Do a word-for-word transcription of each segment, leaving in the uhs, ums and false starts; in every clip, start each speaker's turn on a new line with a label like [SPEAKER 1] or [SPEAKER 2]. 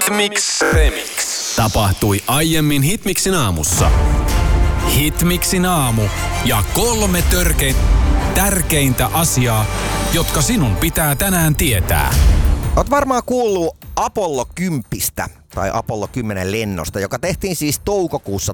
[SPEAKER 1] Hitmix Remix. Tapahtui aiemmin Hitmixin aamussa. Hitmixin aamu ja kolme törkein, tärkeintä asiaa, jotka sinun pitää tänään tietää.
[SPEAKER 2] Oot varmaan kuullut Apollo kymmenen tai Apollo kymmenen lennosta, joka tehtiin siis toukokuussa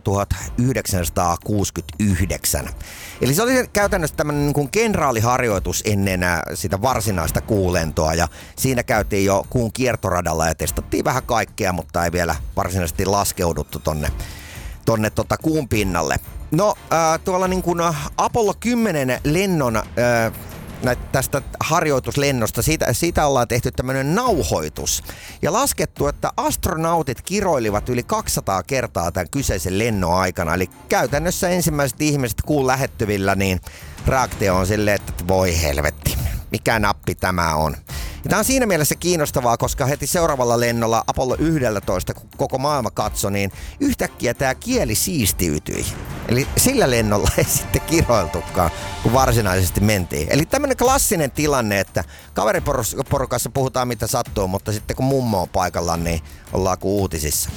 [SPEAKER 2] tuhatyhdeksänsataakuusikymmentäyhdeksän. Eli se oli käytännössä tämmöinen niin kuin kenraaliharjoitus ennen sitä varsinaista kuulentoa, ja siinä käytiin jo kuun kiertoradalla ja testattiin vähän kaikkea, mutta ei vielä varsinaisesti laskeuduttu tonne, tonne tota kuun pinnalle. No äh, tuolla niin kuin Apollo kymmenen lennon äh, tästä harjoituslennosta, siitä, siitä ollaan tehty tämmöinen nauhoitus. Ja laskettu, että astronautit kiroilivat yli kaksisataa kertaa tämän kyseisen lennon aikana. Eli käytännössä ensimmäiset ihmiset kuun lähettyvillä, niin reaktio on silleen, että voi helvetti, mikä nappi tämä on. Ja tämä on siinä mielessä kiinnostavaa, koska heti seuraavalla lennolla Apollo yksitoista, kun koko maailma katsoi, niin yhtäkkiä tämä kieli siistiytyi. Eli sillä lennolla ei sitten kiroiltukaan, kun varsinaisesti mentiin. Eli tämmöinen klassinen tilanne, että kaveriporukassa puhutaan mitä sattuu, mutta sitten kun mummo on paikalla, niin ollaan kuin uutisissa.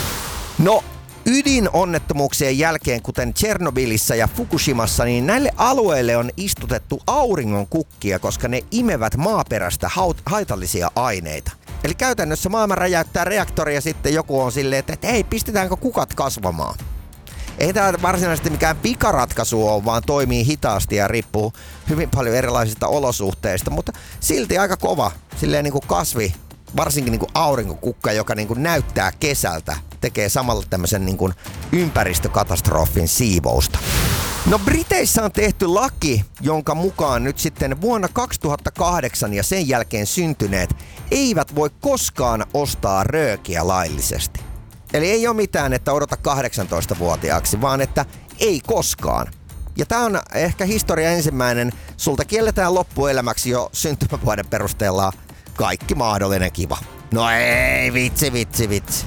[SPEAKER 2] No, ydinonnettomuuksien jälkeen, kuten Tšernobylissa ja Fukushimassa, niin näille alueille on istutettu auringon kukkia, koska ne imevät maaperästä haitallisia aineita. Eli käytännössä maailma räjäyttää reaktoria, sitten joku on silleen, että, että hei, pistetäänkö kukat kasvamaan? Ei tämä varsinaisesti mikään pikaratkaisu ole, vaan toimii hitaasti ja riippuu hyvin paljon erilaisista olosuhteista, mutta silti aika kova, silleen niin kuin kasvi, varsinkin niin kuin aurinkokukka, joka niin kuin näyttää kesältä, tekee samalla tämmöisen niin kuin ympäristökatastrofin siivousta. No Briteissä on tehty laki, jonka mukaan nyt sitten vuonna kaksituhattakahdeksan ja sen jälkeen syntyneet eivät voi koskaan ostaa röökiä laillisesti. Eli ei ole mitään, että odota kahdeksantoistavuotiaaksi, vaan että ei koskaan. Ja tää on ehkä historia ensimmäinen. Sulta kielletään loppuelämäksi jo syntymävuoden perusteella kaikki mahdollinen kiva. No ei, vitsi, vitsi, vitsi.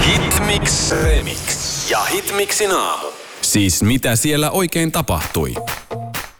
[SPEAKER 1] Hitmix Remix ja Hitmixin aamu. Siis mitä siellä oikein tapahtui?